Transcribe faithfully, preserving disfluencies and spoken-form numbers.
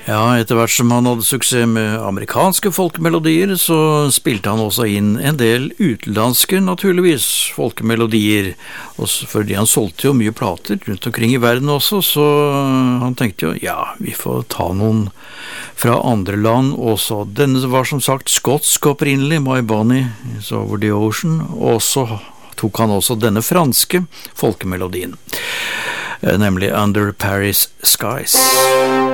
Ja, etter hvert som han hadde suksess med amerikanske folkemelodier, så spilte han også inn en del utenlandske, naturligvis, folkemelodier, og fordi han solgte jo mye plater rundt omkring i verden også, så han tenkte jo, ja, vi får ta noen fra andre land også. Denne var som sagt skotsk opprinnelig, My Bonnie is Over the Ocean, og så tok han også denne franske folkemelodien, nemlig Under Paris Skies.